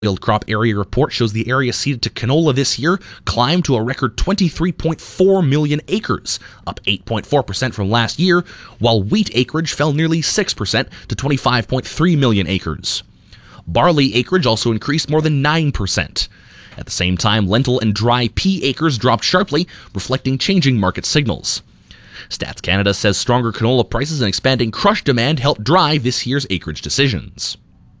Field crop area report shows the area seeded to canola this year climbed to a record 23.4 million acres, up 8.4% from last year, while wheat acreage fell nearly 6% to 25.3 million acres. Barley acreage also increased more than 9%. At the same time, lentil and dry pea acres dropped sharply, reflecting changing market signals. Stats Canada says stronger canola prices and expanding crush demand helped drive this year's acreage decisions.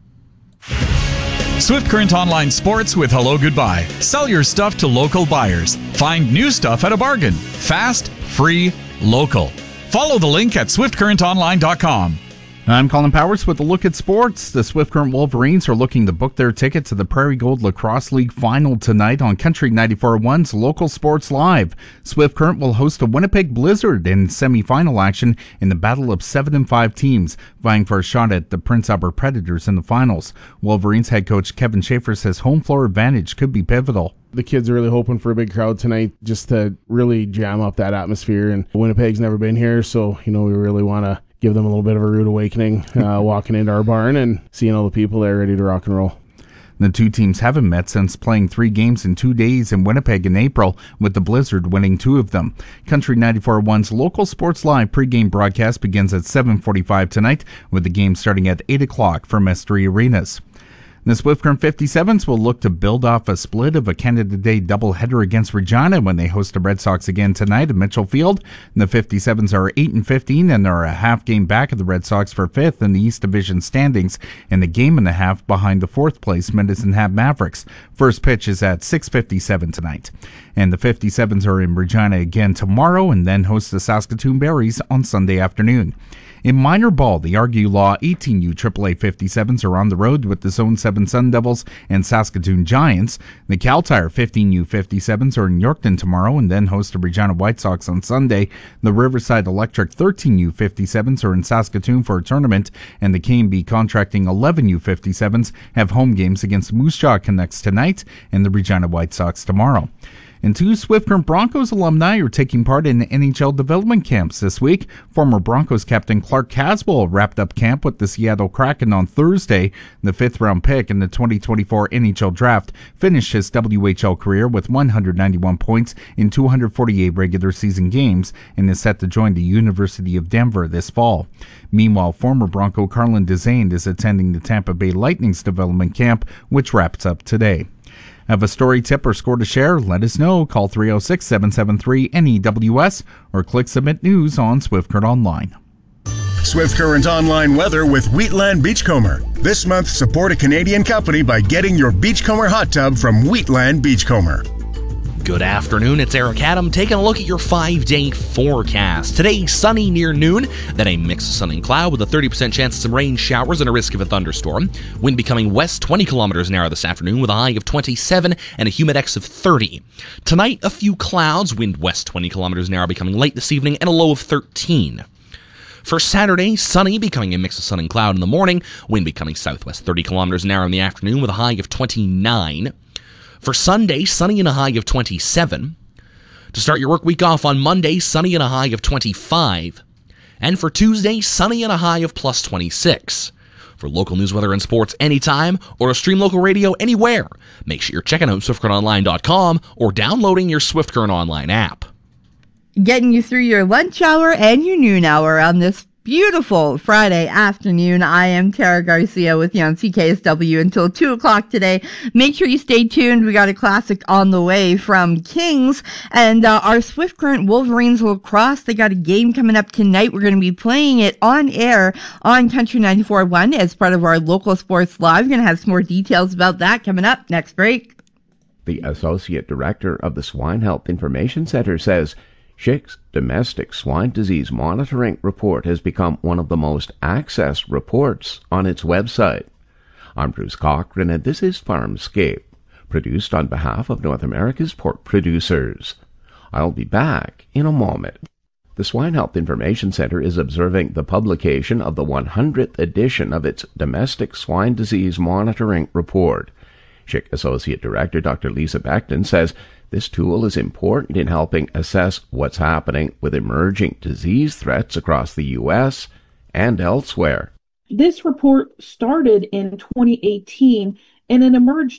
Swift Current Online Sports with Hello Goodbye. Sell your stuff to local buyers. Find new stuff at a bargain. Fast, free, local. Follow the link at swiftcurrentonline.com. I'm Colin Powers with a look at sports. The Swift Current Wolverines are looking to book their ticket to the Prairie Gold Lacrosse League final tonight on Country 94.1's Local Sports Live. Swift Current will host a Winnipeg Blizzard in semi-final action in the battle of 7 and 5 teams, vying for a shot at the Prince Albert Predators in the finals. Wolverines head coach Kevin Schaefer says home floor advantage could be pivotal. The kids are really hoping for a big crowd tonight just to really jam up that atmosphere. And Winnipeg's never been here, so we really want to give them a little bit of a rude awakening walking into our barn and seeing all the people there ready to rock and roll. The two teams haven't met since playing 3 games in 2 days in Winnipeg in April, with the Blizzard winning 2 of them. Country 94.1's Local Sports Live pregame broadcast begins at 7:45 tonight, with the game starting at 8 o'clock from S3 Arenas. The Swift Current 57s will look to build off a split of a Canada Day doubleheader against Regina when they host the Red Sox again tonight at Mitchell Field. The 57s are 8-15 and are a half game back of the Red Sox for 5th in the East Division standings and a game and a half behind the 4th place Medicine Hat Mavericks. First pitch is at 6:57 tonight. And the 57s are in Regina again tomorrow and then host the Saskatoon Berries on Sunday afternoon. In minor ball, the Argue Law 18U AAA 57s are on the road with the Zone 7 Sun Devils and Saskatoon Giants. The Cal Tire 15U 57s are in Yorkton tomorrow and then host the Regina White Sox on Sunday. The Riverside Electric 13U 57s are in Saskatoon for a tournament, and the K&B Contracting 11U 57s have home games against Moose Jaw Canucks tonight and the Regina White Sox tomorrow. And 2 Swift Current Broncos alumni are taking part in NHL development camps this week. Former Broncos captain Clark Caswell wrapped up camp with the Seattle Kraken on Thursday. The 5th-round pick in the 2024 NHL Draft finished his WHL career with 191 points in 248 regular season games and is set to join the University of Denver this fall. Meanwhile, former Bronco Carlin Desane is attending the Tampa Bay Lightning's development camp, which wraps up today. Have a story, tip, or score to share? Let us know. Call 306-773-NEWS or click Submit News on Swift Current Online. Swift Current Online weather with Wheatland Beachcomber. This month, support a Canadian company by getting your Beachcomber hot tub from Wheatland Beachcomber. Good afternoon, it's Eric Adam taking a look at your 5-day forecast. Today, sunny near noon, then a mix of sun and cloud with a 30% chance of some rain showers and a risk of a thunderstorm. Wind becoming west 20 kilometers an hour this afternoon with a high of 27 and a humidex of 30. Tonight, a few clouds, wind west 20 kilometers an hour becoming late this evening and a low of 13. For Saturday, sunny, becoming a mix of sun and cloud in the morning, wind becoming southwest 30 kilometers an hour in the afternoon with a high of 29. For Sunday, sunny and a high of 27. To start your work week off on Monday, sunny and a high of 25. And for Tuesday, sunny and a high of plus 26. For local news, weather, and sports anytime, or to stream local radio anywhere, make sure you're checking out SwiftCurrentOnline.com or downloading your Swift Current Online app. Getting you through your lunch hour and your noon hour on this beautiful Friday afternoon. I am Tara Garcia with you on CKSW until 2 o'clock today. Make sure you stay tuned. We got a classic on the way from Kings and our Swift Current Wolverines lacrosse. They got a game coming up tonight. We're going to be playing it on air on Country 94.1 as part of our Local Sports Live. We're going to have some more details about that coming up next break. The Associate Director of the Swine Health Information Center says SHIC's Domestic Swine Disease Monitoring Report has become one of the most accessed reports on its website. I'm Bruce Cochran, and this is Farmscape, produced on behalf of North America's pork producers. I'll be back in a moment. The Swine Health Information Center is observing the publication of the 100th edition of its Domestic Swine Disease Monitoring Report. SHIC Associate Director Dr. Lisa Beckton says this tool is important in helping assess what's happening with emerging disease threats across the U.S. and elsewhere. This report started in 2018 and it emerged